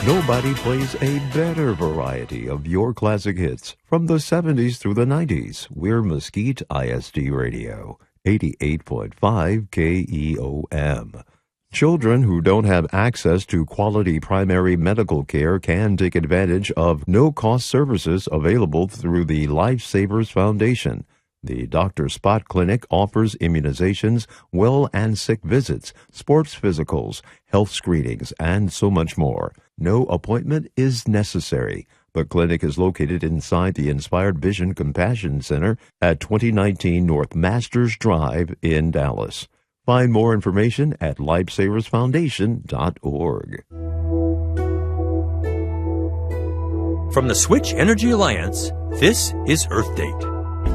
Nobody plays a better variety of your classic hits from the 70s through the 90s. We're Mesquite ISD Radio, 88.5 KEOM. Children who don't have access to quality primary medical care can take advantage of no-cost services available through the Lifesavers Foundation. The Dr. Spot Clinic offers immunizations, well and sick visits, sports physicals, health screenings, and so much more. No appointment is necessary. The clinic is located inside the Inspired Vision Compassion Center at 2019 North Masters Drive in Dallas. Find more information at lifesaversfoundation.org. From the Switch Energy Alliance, this is Earth Date.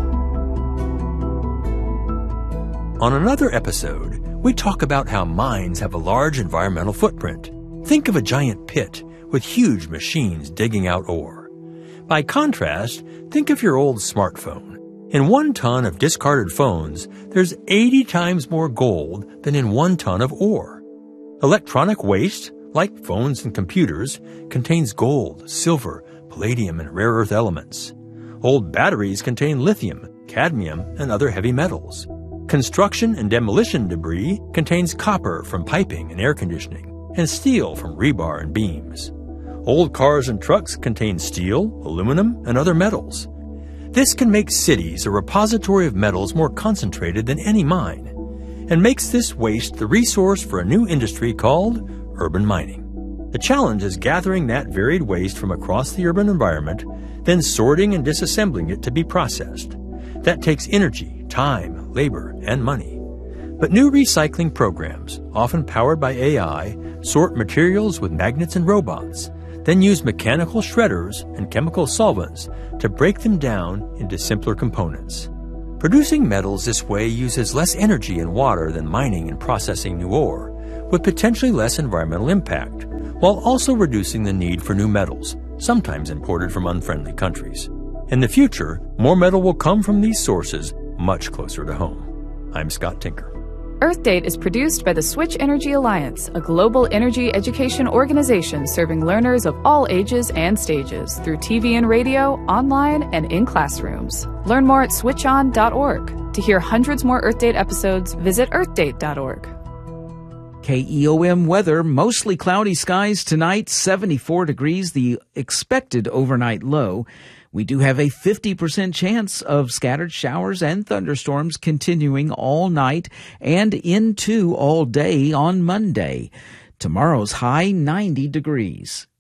On another episode, we talk about how mines have a large environmental footprint. Think of a giant pit with huge machines digging out ore. By contrast, think of your old smartphone. In 1 ton of discarded phones, there's 80 times more gold than in 1 ton of ore. Electronic waste, like phones and computers, contains gold, silver, palladium, and rare earth elements. Old batteries contain lithium, cadmium, and other heavy metals. Construction and demolition debris contains copper from piping and air conditioning, and steel from rebar and beams. Old cars and trucks contain steel, aluminum, and other metals. This can make cities a repository of metals more concentrated than any mine, and makes this waste the resource for a new industry called urban mining. The challenge is gathering that varied waste from across the urban environment, then sorting and disassembling it to be processed. That takes energy, time, labor, and money. But new recycling programs, often powered by AI, sort materials with magnets and robots, then use mechanical shredders and chemical solvents to break them down into simpler components. Producing metals this way uses less energy and water than mining and processing new ore, with potentially less environmental impact, while also reducing the need for new metals, sometimes imported from unfriendly countries. In the future, more metal will come from these sources much closer to home. I'm Scott Tinker. Earth Date is produced by the Switch Energy Alliance, a global energy education organization serving learners of all ages and stages through TV and radio, online, and in classrooms. Learn more at switchon.org. To hear hundreds more Earth Date episodes, visit earthdate.org. KEOM weather, mostly cloudy skies tonight, 74 degrees, the expected overnight low. We do have a 50% chance of scattered showers and thunderstorms continuing all night and into all day on Monday. Tomorrow's high, 90 degrees.